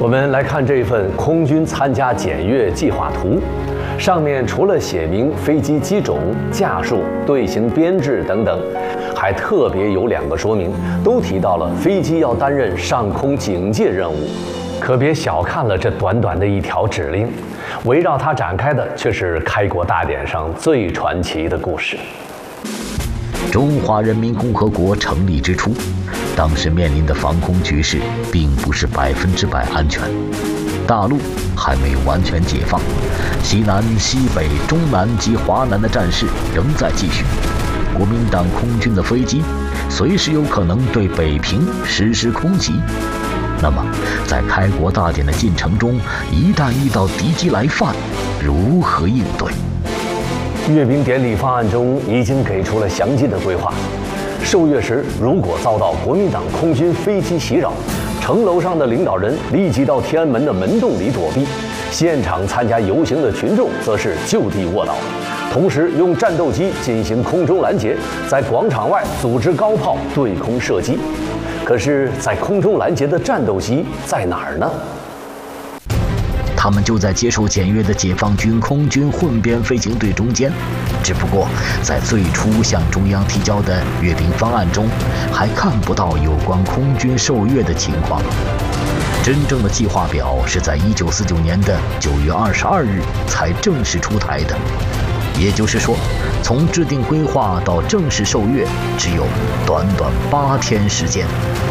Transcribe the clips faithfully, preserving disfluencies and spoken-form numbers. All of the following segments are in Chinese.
我们来看这份空军参加检阅计划图，上面除了写明飞机机种、架数、队形编制等等，还特别有两个说明，都提到了飞机要担任上空警戒任务。可别小看了这短短的一条指令，围绕它展开的却是开国大典上最传奇的故事。 中华人民共和国成立之初，当时面临的防空局势并不是百分之百安全，大陆还没有完全解放，西南、西北、中南及华南的战事仍在继续，国民党空军的飞机随时有可能对北平实施空袭。那么，在开国大典的进程中，一旦遇到敌机来犯，如何应对？ 阅兵典礼方案中已经给出了详尽的规划。受阅时，如果遭到国民党空军飞机袭扰，城楼上的领导人立即到天安门的门洞里躲避，现场参加游行的群众则是就地卧倒，同时用战斗机进行空中拦截，在广场外组织高炮对空射击。可是，在空中拦截的战斗机在哪儿呢？ 他们就在接受检阅的解放军空军混编飞行队中间，只不过在最初向中央提交的阅兵方案中，还看不到有关空军受阅的情况。真正的计划表是在一九四九年的九月二十二日才正式出台的，也就是说，从制定规划到正式受阅，只有短短八天时间。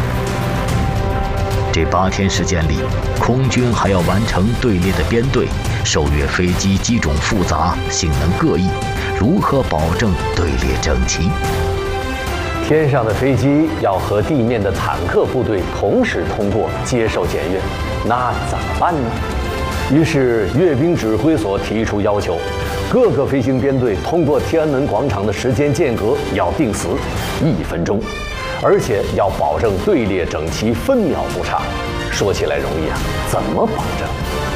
这八天时间里，空军还要完成队列的编队，受阅飞机机种复杂、性能各异，如何保证队列整齐？ 天上的飞机要和地面的坦克部队同时通过接受检阅，那怎么办呢？于是阅兵指挥所提出要求，各个飞行编队通过天安门广场的时间间隔要定死一分钟。而且要保证队列整齐，分秒不差。说起来容易啊，怎么保证？